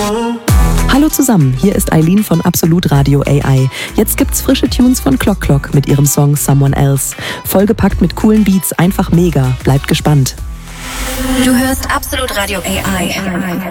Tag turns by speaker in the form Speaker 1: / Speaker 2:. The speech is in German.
Speaker 1: Hallo zusammen, hier ist Eileen von Absolut Radio AI. Jetzt gibt's frische Tunes von Clock Clock mit ihrem Song Someone Else. Vollgepackt mit coolen Beats, einfach mega. Bleibt gespannt.
Speaker 2: Du hörst Absolut Radio AI.